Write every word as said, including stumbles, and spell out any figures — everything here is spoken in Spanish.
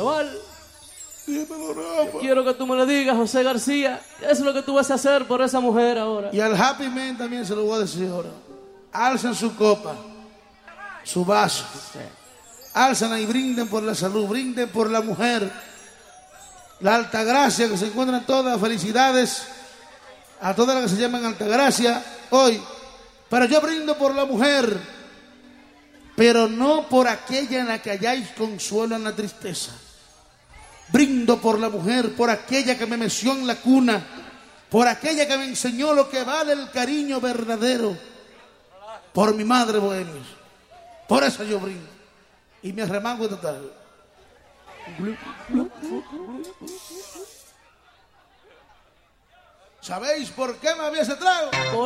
carnaval. Dímelo, Rafa. Quiero que tú me lo digas, José García. ¿Qué es lo que tú vas a hacer por esa mujer ahora? Y al Happy Man también se lo voy a decir ahora. Alzan su copa, su vaso. Alzan y brinden por la salud, brinden por la mujer. La Altagracia, que se encuentran todas. Felicidades a todas las que se llaman Altagracia hoy. Pero yo brindo por la mujer, pero no por aquella en la que halláis consuelo en la tristeza. Brindo por la mujer, por aquella que me meció en la cuna, por aquella que me enseñó lo que vale el cariño verdadero, por mi madre bohemia. Por eso yo brindo. Y me arremango total. ¿Sabéis por qué me había ese trago?